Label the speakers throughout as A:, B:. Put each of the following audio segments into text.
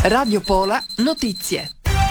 A: Radio Pola Notizie.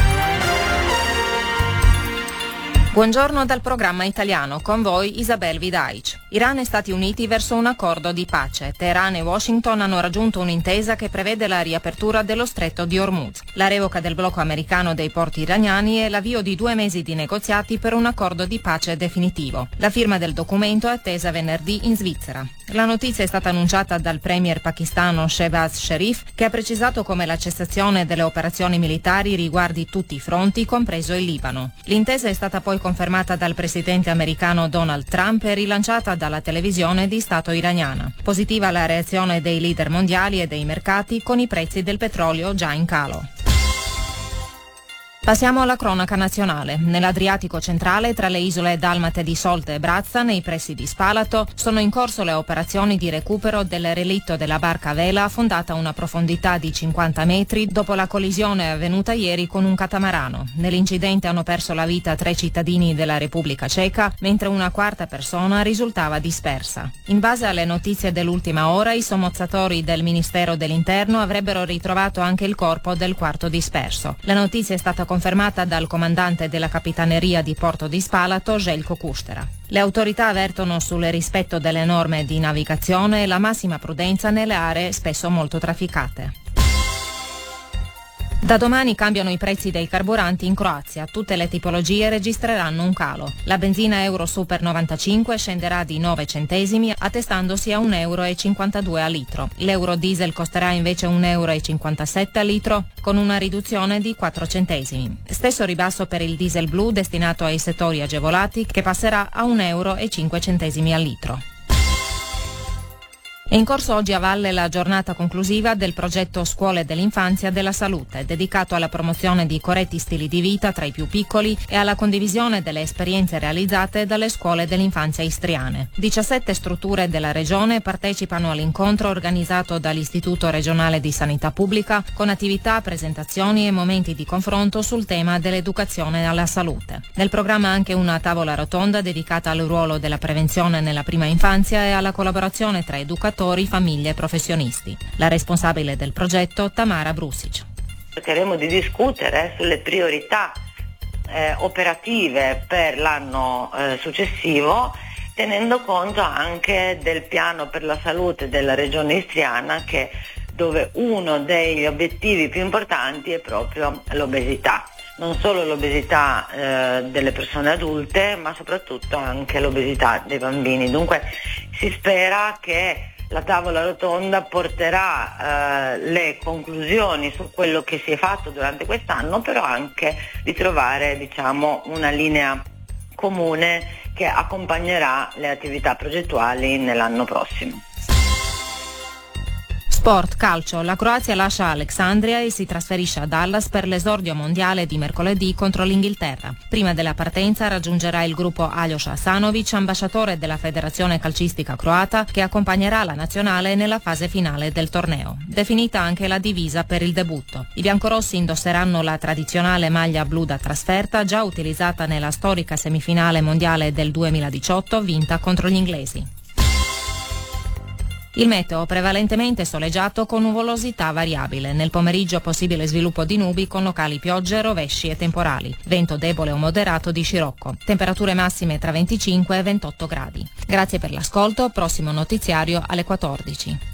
B: Buongiorno dal programma italiano, con voi Isabel Vidaic. Iran e Stati Uniti verso un accordo di pace. Teheran e Washington hanno raggiunto un'intesa che prevede la riapertura dello stretto di Hormuz, la revoca del blocco americano dei porti iraniani e l'avvio di 2 mesi di negoziati per un accordo di pace definitivo. La firma del documento è attesa venerdì in Svizzera. La notizia è stata annunciata dal premier pakistano Shehbaz Sharif, che ha precisato come la cessazione delle operazioni militari riguardi tutti i fronti, compreso il Libano. L'intesa è stata poi confermata dal presidente americano Donald Trump e rilanciata dalla televisione di Stato iraniana. Positiva la reazione dei leader mondiali e dei mercati, con i prezzi del petrolio già in calo. Passiamo alla cronaca nazionale. Nell'Adriatico centrale, tra le isole dalmate di Solte e Brazza, nei pressi di Spalato, sono in corso le operazioni di recupero del relitto della barca a vela affondata a una profondità di 50 metri dopo la collisione avvenuta ieri con un catamarano. Nell'incidente hanno perso la vita 3 cittadini della Repubblica Ceca, mentre una quarta persona risultava dispersa. In base alle notizie dell'ultima ora, i sommozzatori del Ministero dell'Interno avrebbero ritrovato anche il corpo del quarto disperso. La notizia è stata confermata dal comandante della Capitaneria di Porto di Spalato, Željko Kuštera. Le autorità avvertono sul rispetto delle norme di navigazione e la massima prudenza nelle aree spesso molto trafficate. Da domani cambiano i prezzi dei carburanti in Croazia, tutte le tipologie registreranno un calo. La benzina Euro Super 95 scenderà di 9 centesimi, attestandosi a 1,52 euro a litro. L'Euro Diesel costerà invece 1,57 euro a litro, con una riduzione di 4 centesimi. Stesso ribasso per il diesel blu destinato ai settori agevolati, che passerà a 1,05 euro al litro. È in corso oggi a Valle la giornata conclusiva del progetto Scuole dell'Infanzia della Salute, dedicato alla promozione di corretti stili di vita tra i più piccoli e alla condivisione delle esperienze realizzate dalle scuole dell'infanzia istriane. 17 strutture della regione partecipano all'incontro organizzato dall'Istituto regionale di sanità pubblica, con attività, presentazioni e momenti di confronto sul tema dell'educazione alla salute. Nel programma anche una tavola rotonda dedicata al ruolo della prevenzione nella prima infanzia e alla collaborazione tra educatori, famiglie e professionisti. La responsabile del progetto, Tamara Brusic.
C: Cercheremo di discutere sulle priorità operative per l'anno successivo, tenendo conto anche del piano per la salute della regione istriana, dove uno degli obiettivi più importanti è proprio l'obesità. Non solo l'obesità delle persone adulte, ma soprattutto anche l'obesità dei bambini. Dunque si spera che la tavola rotonda porterà le conclusioni su quello che si è fatto durante quest'anno, però anche di trovare, una linea comune che accompagnerà le attività progettuali nell'anno prossimo.
B: Sport, calcio. La Croazia lascia Alexandria e si trasferisce a Dallas per l'esordio mondiale di mercoledì contro l'Inghilterra. Prima della partenza raggiungerà il gruppo Aljoš Asanović, ambasciatore della Federazione Calcistica Croata, che accompagnerà la nazionale nella fase finale del torneo. Definita anche la divisa per il debutto. I biancorossi indosseranno la tradizionale maglia blu da trasferta, già utilizzata nella storica semifinale mondiale del 2018 vinta contro gli inglesi. Il meteo prevalentemente soleggiato con nuvolosità variabile. Nel pomeriggio possibile sviluppo di nubi con locali piogge, rovesci e temporali. Vento debole o moderato di scirocco. Temperature massime tra 25 e 28 gradi. Grazie per l'ascolto, prossimo notiziario alle 14.